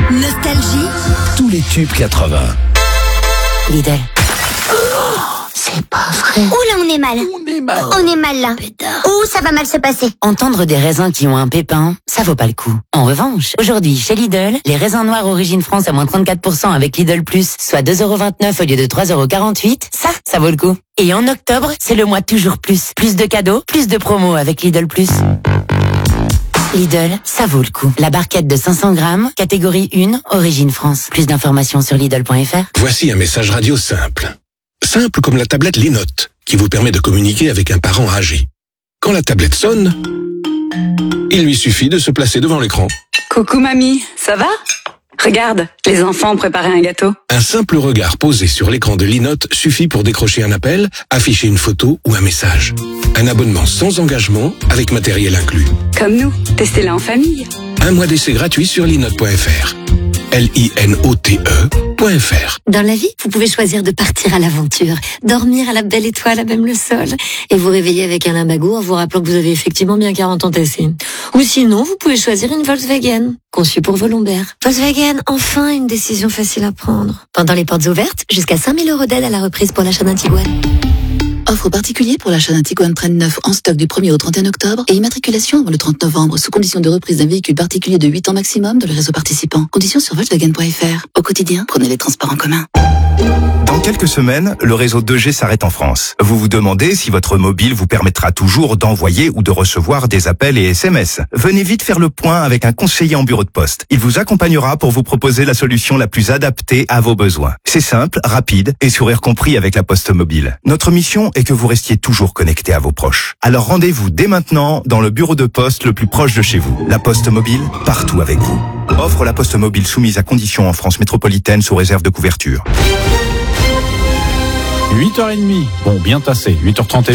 Nostalgie. Tous les tubes 80. Lidl. C'est pas vrai. Oula, on est mal. On est mal là. Ouh, ça va mal se passer. Entendre des raisins qui ont un pépin, ça vaut pas le coup. En revanche, aujourd'hui, chez Lidl, les raisins noirs Origine France à moins 34% avec Lidl Plus, soit 2,29€ au lieu de 3,48€, ça vaut le coup. Et en octobre, c'est le mois toujours plus. Plus de cadeaux, plus de promos avec Lidl Plus. Lidl, ça vaut le coup. La barquette de 500 grammes, catégorie 1, Origine France. Plus d'informations sur Lidl.fr. Voici un message radio simple. Simple comme la tablette Linote, qui vous permet de communiquer avec un parent âgé. Quand la tablette sonne, il lui suffit de se placer devant l'écran. Coucou mamie, ça va ? Regarde, les enfants ont préparé un gâteau. Un simple regard posé sur l'écran de Linote suffit pour décrocher un appel, afficher une photo ou un message. Un abonnement sans engagement avec matériel inclus. Comme nous, testez-la en famille. Un mois d'essai gratuit sur linote.fr. LINOTE.fr. Dans la vie, vous pouvez choisir de partir à l'aventure, dormir à la belle étoile à même le sol, et vous réveiller avec un limbago en vous rappelant que vous avez effectivement bien 40 ans tassés. Ou sinon, vous pouvez choisir une Volkswagen, conçue pour vos lombaires. Volkswagen, enfin une décision facile à prendre. Pendant les portes ouvertes, jusqu'à 5 000 € d'aide à la reprise pour l'achat d'un Tiguan. Offre particulier pour l'achat d'un Tiguan Trend 9 en stock du 1er au 31 octobre et immatriculation avant le 30 novembre sous condition de reprise d'un véhicule particulier de 8 ans maximum dans le réseau participant. Conditions sur Volkswagen.fr. Au quotidien, prenez les transports en commun. Dans quelques semaines, le réseau 2G s'arrête en France. Vous vous demandez si votre mobile vous permettra toujours d'envoyer ou de recevoir des appels et SMS. Venez vite faire le point avec un conseiller en bureau de poste. Il vous accompagnera pour vous proposer la solution la plus adaptée à vos besoins. C'est simple, rapide et sourire compris avec la Poste Mobile. Notre mission est que vous restiez toujours connecté à vos proches. Alors rendez-vous dès maintenant dans le bureau de poste le plus proche de chez vous. La Poste Mobile, partout avec vous. Offre la Poste Mobile soumise à conditions en France métropolitaine sous réserve de couverture. 8h30, bon, bien tassé, 8h31.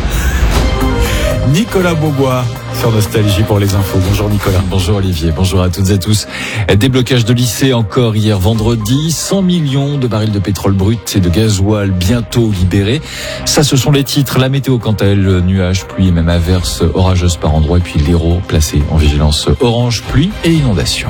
Nicolas Beaubois sur Nostalgie pour les infos. Bonjour Nicolas. Bonjour Olivier, bonjour à toutes et à tous. Déblocage de lycée encore hier vendredi. 100 millions de barils de pétrole brut et de gasoil bientôt libérés. Ça, ce sont les titres. La météo, quant à elle, nuages, pluie et même averses orageuses par endroits. Et puis l'Hérault placé en vigilance orange, pluie et inondation.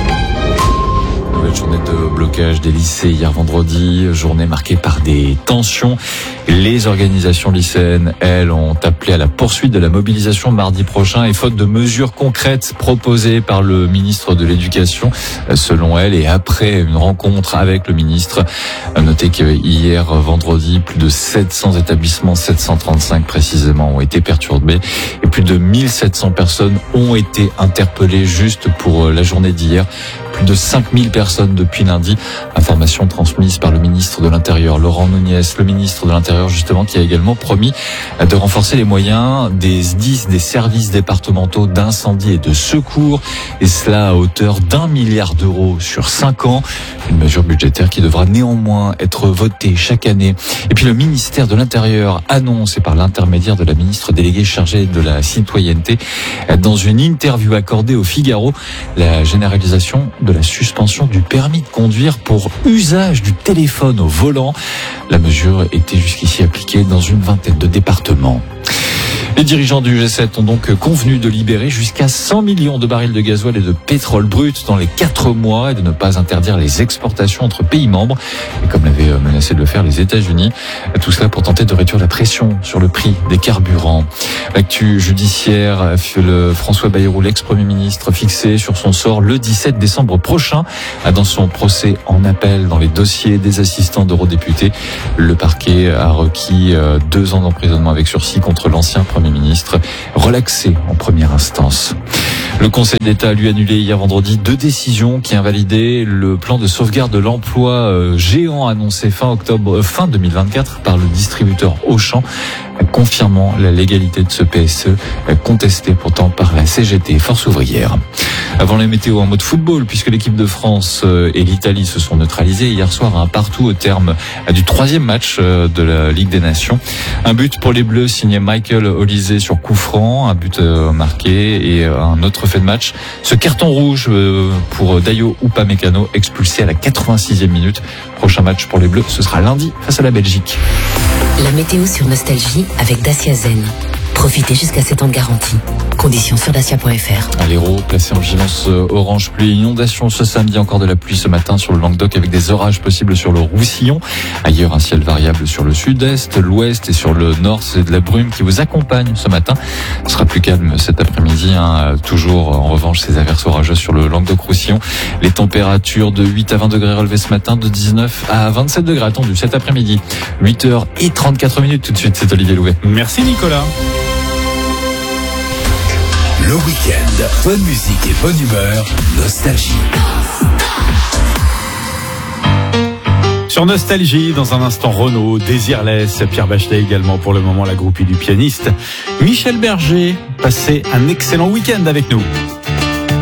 Nouvelle journée de blocage des lycées hier vendredi, journée marquée par des tensions. Les organisations lycéennes, elles, ont appelé à la poursuite de la mobilisation mardi prochain et faute de mesures concrètes proposées par le ministre de l'Éducation, selon elles, et après une rencontre avec le ministre. Notez que hier vendredi, plus de 700 établissements, 735 précisément, ont été perturbés et plus de 1700 personnes ont été interpellées juste pour la journée d'hier. Plus de 5000 personnes depuis lundi. Information transmise par le ministre de l'Intérieur, Laurent Nunez, le ministre de l'Intérieur justement, qui a également promis de renforcer les moyens des SDIS, des services départementaux d'incendie et de secours, et cela à hauteur d'1 milliard d'euros sur 5 ans. Une mesure budgétaire qui devra néanmoins être votée chaque année. Et puis le ministère de l'Intérieur annonce, et par l'intermédiaire de la ministre déléguée chargée de la citoyenneté, dans une interview accordée au Figaro, la généralisation de la suspension du permis de conduire pour usage du téléphone au volant. La mesure était jusqu'ici appliquée dans une vingtaine de départements. Les dirigeants du G7 ont donc convenu de libérer jusqu'à 100 millions de barils de gasoil et de pétrole brut dans les 4 mois et de ne pas interdire les exportations entre pays membres, et comme l'avaient menacé de le faire les États-Unis. Tout cela pour tenter de réduire la pression sur le prix des carburants. L'actu judiciaire, le François Bayrou, l'ex-premier ministre, fixé sur son sort le 17 décembre prochain dans son procès en appel dans les dossiers des assistants d'eurodéputés. Le parquet a requis 2 ans d'emprisonnement avec sursis contre l'ancien Premier ministre, relaxé en première instance. Le Conseil d'État a lui annulé hier vendredi 2 décisions qui invalidaient le plan de sauvegarde de l'emploi géant annoncé fin 2024 par le distributeur Auchan, confirmant la légalité de ce PSE, contesté pourtant par la CGT, Force ouvrière. Avant les météos en mode football, puisque l'équipe de France et l'Italie se sont neutralisées hier soir à un partout au terme du 3e match de la Ligue des Nations. Un but pour les Bleus signé Michael Olise sur coup franc, un but marqué et un autre fait de match. Ce carton rouge pour Dayo Upamecano, expulsé à la 86e minute. Prochain match pour les Bleus, ce sera lundi face à la Belgique. La météo sur Nostalgie avec Dacia Zen. Profitez jusqu'à 7 ans de garantie. Conditions sur dacia.fr. L'Hérault, placé en vigilance orange pluie, inondation ce samedi, encore de la pluie ce matin sur le Languedoc avec des orages possibles sur le Roussillon. Ailleurs, un ciel variable sur le sud-est, l'ouest et sur le nord. C'est de la brume qui vous accompagne ce matin. Ce sera plus calme cet après-midi. Toujours, en revanche, ces averses orageuses sur le Languedoc-Roussillon. Les températures de 8 à 20 degrés relevées ce matin, de 19 à 27 degrés attendues cet après-midi. 8h34 tout de suite, c'est Olivier Louvet. Merci Nicolas. Le week-end, bonne musique et bonne humeur, Nostalgie. Sur Nostalgie, dans un instant, Renaud, Désirless, Pierre Bachelet également pour le moment, la groupie du pianiste Michel Berger. Passez un excellent week-end avec nous.